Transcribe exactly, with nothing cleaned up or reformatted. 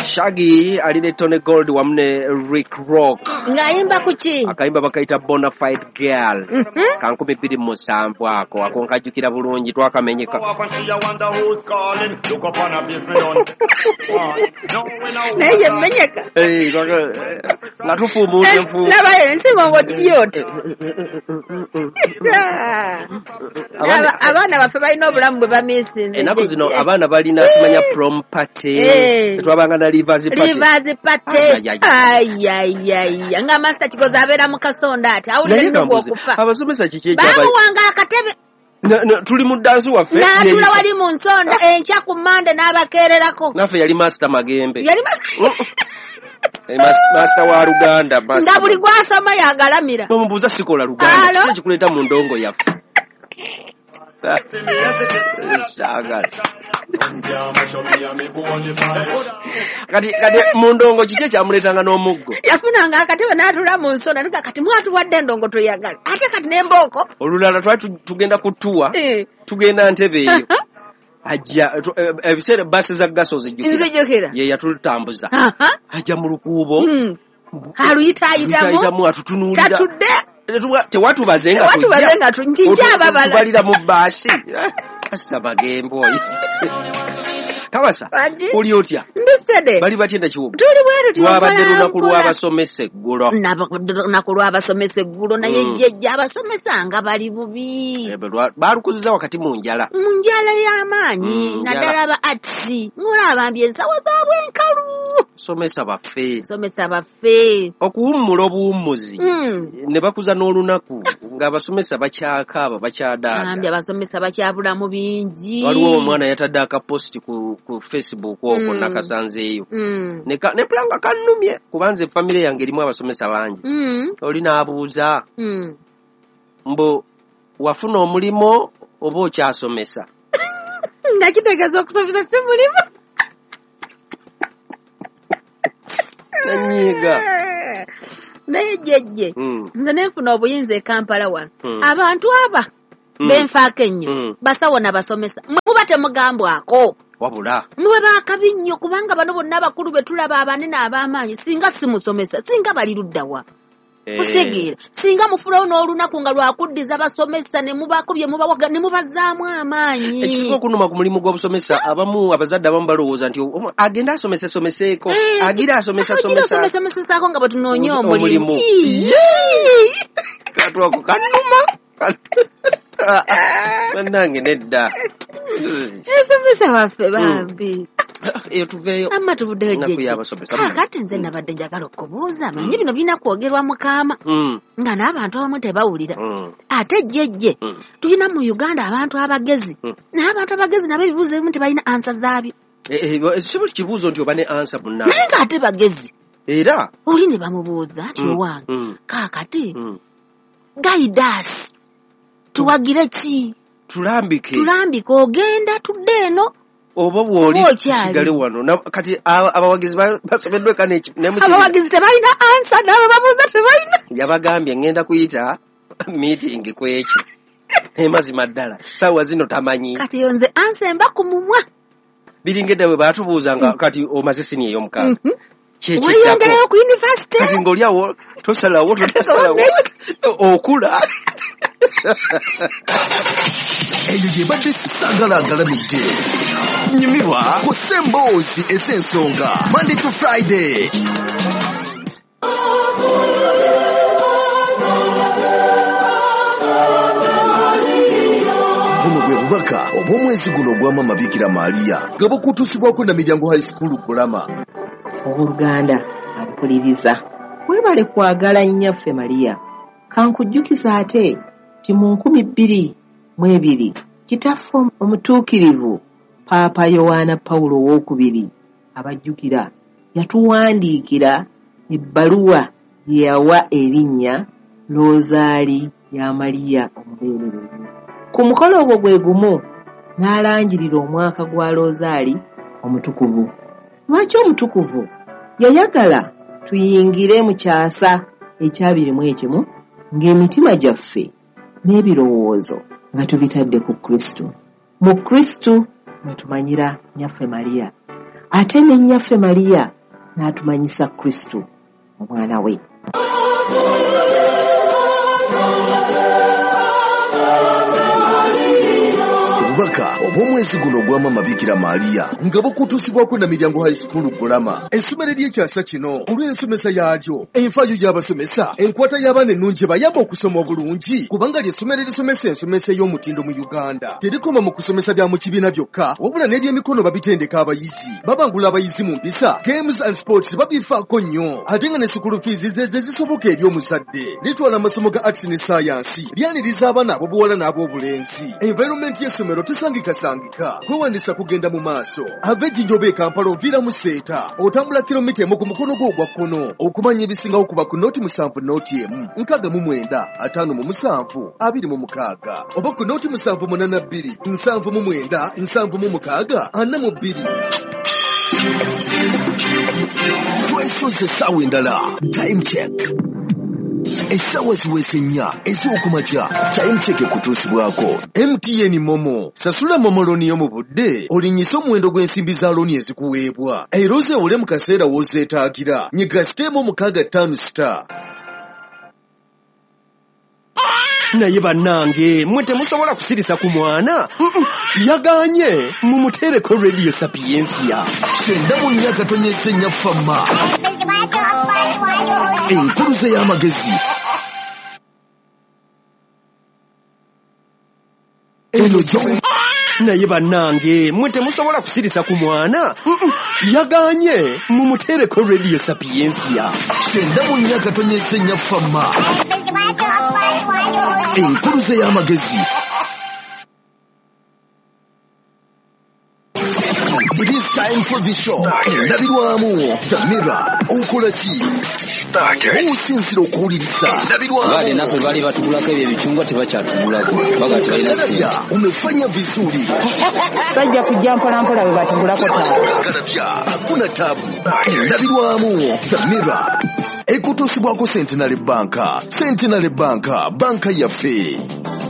Shaggy alile Tony Gold wamne Rick Rock ngaimba kuki akaimba bakaita Bonafide Girl mm-hmm. kankumi bbiri mu musanvu ako ako nkajukira bulungi twakamenyeka naye menyeka eh nga tufumuute nfu nabaye ntima ngotiyote abana bafe balina obulamu bwe bamisinze ennaku zino abaana balina simanya prom party twabanga na livers party livers party ayayaya nga master Kigozi abeera mu kasonda ati awulire nnugu okufa abasomesa kiki bamuwanga akatebe tuli mu dansi waffe natula wali mu nsonda enkya ku mande n'abakeererako naffe yali master Magembe yali master master wa Luganda nga buli gwasoma yagalamira nomubuuza sikola Luganda kiki kikuleeta mu ndongo yaffe kati kati mu ndongo kiki ekyamuleetanga n'omuggo yafunanga akatebe n'atula mu nsonda nika kati mwatuwadde endongo toyagala ate kati n'embooko olulala twali tugenda kutuwa tugenda Ntebe eyo ajja ebiseera basi za gasozi zijjukira ye yatutambuza ajja mu lukuubo aluyitaayitamu atutunuulira tatudde tewatubazenga tewatubazenga njinja ababala tubalira mu baasi kasita Magembe oyo Kabasa oli otya ndisede bali batyenda kiwubu tuli bweru twabadde lunaku lw'abasomesa eggulo lunaku lw'abasomesa eggulo naye jjejja abasomesa nga bali bubi baalukuziza wakati mu njala mu njala y'amaanyi naddala aba atisi ng'olabambye ensawo zaabwe enkalu somesa baffe somesa baffe okuwummula obuwummuzi ne bakuza n'olunaku ng'abasomesa bakyakaaba bakyadaada ambye abasomesa bakyabulamu bingi waliwo omwana yatadde akaposti ku ku Facebook okwo nakasanzeeyo ne ne planga kannumye kubanze family yange erimu abasomesa bangi oli naabuuza mbo wafuna omulimo oba okyasomesa nga kitegeeza okusomesa si mulimo nanyiga naye jjejje nze nenfuna obuyinza e Kampala wano abantu aba benfaako ennyo basawo n'abasomesa muba temugambwako wabula muwe baakabi nnyo kubanga bano bonna abakulu be tulaba abanene ab'amaanyi singa simusomesa singa bali luddawa kutegeera singa mufulawo n'olunaku nga lwakuddiza basomesa ne mubakubye mubawaga ne mubazzaamu amaanyi ekifo okunuma ku mulimu gw'obusomesa abamu abazadde abamu balowooza nti agenda asomese someseeko agira asomesa somesa somesaako nga bwetunoonya omulimu katwako kannuma bannange nedda esomesa baffe bambi eyo tuveeyo amma tubuddeyo kati nze nabadde njagala okubuuza manyi bino birina kwogerwa mukaama nga n'abantu abamu tebawulira ate jjejje tulina mu Uganda abantu abagezi naye abantu abagezi nabo ebibuuzo ebimu tebalina ansa zaabyo si buli kibuuzo nti oba ne ansa bunna naye ng'ate bagezi era oli ne bamubuuza nti owange kaakati gaidaasi tuwagire ki tulambike tulambike ogenda tudde eno oba bw'oli kisigale wano kati abawagizi basomeddwe kane abawagizi tebalina ansa n'abo babuuza tebalina yabagambye ngenda kuyita meeting ku ekyo emazima ddala saawa zino tamanyi kati yo nze ansa emba ku mumwa biringedde bwe baatubuuzanga kati omaze sini ey'omukaaga weyongereyo ku university kati ng'oli awo tosalawo totasalawo okula eyo gyebadde sisangalangalamidde nyumirwa ku Semboozi ez'ensonga Monday to Friday. Buno bwe bubaka obw'omwezi guno ogw'Amama Bikira Maria nga bukutuusibwako na Miryango High School Kulama. Oluganda ampuliriza webale kwagala nnyaffe Maria kankujjukiza ate ti mu nkumi bbiri mu ebiri kitaffe omutuukirivu Paapa Yowaana Pawulo owookubiri abajjukira yatuwandiikira ebbaluwa gye yawa erinnya Loozaali ya Maria omubeererezi. Ku mukolo ogwo gwe gumu n'alanjirira omwaka gwa Loozaali omutukuvu. Lwaki omutukuvu? Yayagala tuyingire mu kyasa ekyabirimu ekimu ng'emitima gyaffe n'ebirowoozo nga tubitadde ku Kristo. Mu Kristo mwe tumanyira nnyaffe Maria. ate ne nnyaffe Maliya n'atumanyisa Kristo omwana we. Obubaka obw'omwezi guno ogwama Mabikira Maaliya nga bukutuusibwako na Miryango High School Bulama. Essomero ly'ekyasa kino olw'ensomesa yaalyo, enfaayo y'abasomesa, enkwata y'abaana ennungi ebayamba okusoma obulungi, kubanga ly'essomero erisomesa ensomesa ey'omutindo mu Uganda. Terikoma mu kusomesa bya mu kibiina byokka, wabula n'ebyemikono babitendeka abayizi, babangula abayizi mu mpisa, games and sports babifaako nnyo, ate nga ne sukulu fees ze ze zisoboka eri omuzadde. Litwala amasomo ga arts ne science, lyaniriza abaana ab'obuwala n'ab'obulenzi. Environment y'essomero tesangikasangika, kwewandiisa kugenda mu maaso. Ava Ejjinja e Kampala oviira mu Seeta, otambula kilomita emu ku mukono gwo ogwa kkono. Okumanya ebisingawo kuba ku nooti musanvu nooti emu, nkaaga mu mwenda, ataano mu musanvu, abiri mu mukaaga. Oba ku nooti musanvu munaana bbiri, nsanvu mu mwenda, nsanvu mu mukaaga, ana mu bbiri. Twesoze essaawa endala. Time check. Essaawa ziweese nnya ez'okumakya. Time check ekutuusibwako. M T N Momo. Sasula Momo looni yo mu budde, olinnyisa omuwendo gw'ensimbi za looni ezikuweebwa. Era ozeewole mu kaseera w'ozeetaagira. Nyiga siteemu mukaaga ttaano star. Naye bannange, mwe temusobola kusirisa ku mwana? Yaganye mumutereko Radio Sapiensia. Kyenda mu nnya katonyese nnya famma. Enkuluze y'amagezi. Eno gyo. Naye bannange, mwe temusobola kusirisa ku mwana? Yaganye mumutereko Radio Sapiensia. Kyenda mu nnya katonyese nnya famma. Enkuluze y'amagezi. It is time for the show. Endabirwamu. The Mirror. Okola ki? Osinzira okuwuliriza. Endabirwamu. Wale nafe bali batugulako ebyo ebichungwa tebakyatugulako. Baga tebalina sente. Umefanya vizuri. Bajja kujja mpola mpola bwe batugulako tabu. Karabya. Hakuna tabu. Endabirwamu. The Mirror. Ekutuusibwako Centenary Bank. Centenary Bank. Banka yaffe.